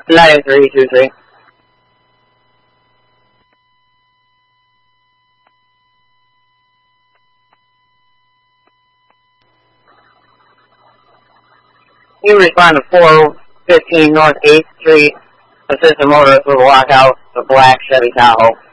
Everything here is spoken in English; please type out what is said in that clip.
9323. You respond to 415 North 8th Street. Assist the motorist with a lockout, the black Chevy Tahoe.